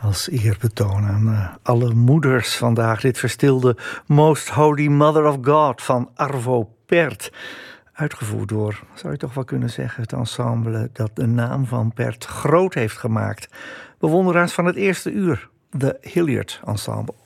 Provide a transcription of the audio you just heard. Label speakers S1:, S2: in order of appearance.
S1: Als eerbetoon aan alle moeders vandaag. Dit verstilde Most Holy Mother of God van Arvo Pärt. Uitgevoerd door, zou je toch wel kunnen zeggen, het ensemble dat de naam van Pärt groot heeft gemaakt. Bewonderaars van het eerste uur, de Hilliard Ensemble.